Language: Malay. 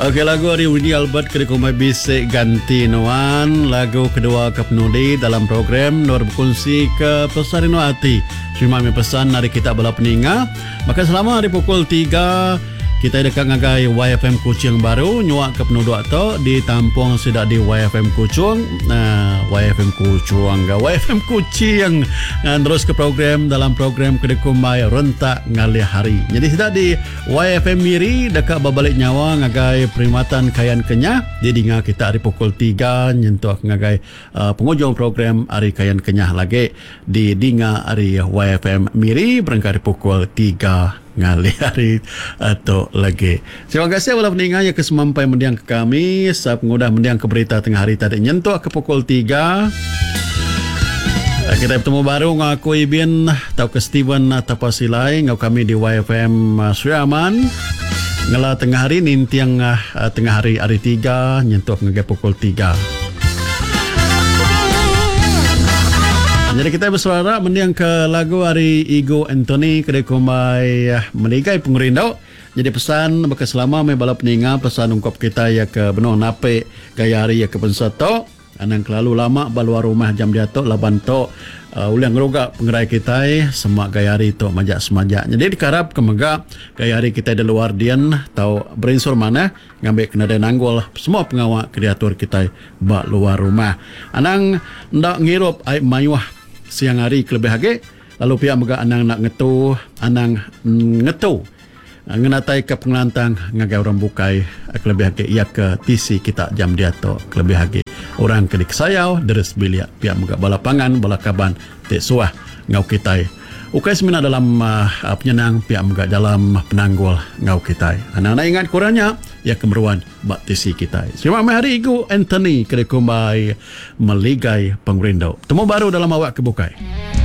Okey, lagu hari Winnie Albert kena kumai bisik ganti nuan. Lagu kedua ke penuli dalam program Nur berkongsi ke pesan rindu hati. Terima kasih pesan dari kita bala peninga. Maka selama hari pukul 3 kita dekat ngagai YFM Kuching baru nyuak ke penduduk tu ditampung sudah di YFM Kuching. YFM Kuching ke YFM Kuching. Terus ke program dalam program kedekumai rentak ngalih hari. Jadi sudah di YFM Miri dekat babalik nyawa ngagai perkhidmatan Kayan Kenyah. Jadi ngah kita hari pukul 3 nyentuh ngagai penghujung program hari Kayan Kenyah lagi di dinga hari YFM Miri berangkat pukul 3 ngali hari atau lagi. Terima kasih kepada pendengar yang kesemampai mendiang ke kami. Saya pengudah mendiang ke berita tengah hari tadi nyentuh ke pukul 3. Kita bertemu baru ngaku Ibin atau ke Steven Tapasilai ngau kami di YFM Sri Aman. Ngala tengah hari nintiang tengah hari 3 nyentuh ngagai pukul 3. Jadi kita bersuara mendiang ke lagu hari Ego Anthony kedai kumai menigai pengurindo. Jadi pesan baka selama may bala peninga pesan ungkap kita ya ke benar nape gaya hari ya ke pensato anang kelalu lama baluar rumah jam diato laban to ulang roga pengerai kita semak gaya hari to majak semajak. Jadi dikarap kemega gaya hari kita di luar dian tau berinsur mana ngambil kena dan nanggol semua pengawak kreator kita bak luar rumah. Anang ndak ngirup ai mayuah siang hari kelebih hage lalu pihak mega anang nak ngetu anang ngetu ngenatai ke pengelantang ngagai orang bukai kelebih hage ia ke tisi kita jam dia to kelebih hage orang kedik sayau deres bilia pihak mega balapangan balakaban te suah ngau kita ukai semina dalam penyenang pihak mega dalam penanggul ngau kita anak-anak ingat kurangnya ya kemeruan bak tisi kita. Terima kasih hari Ego Anthony kedekumai meligai pengurindo. Temu baru dalam awak kebukai.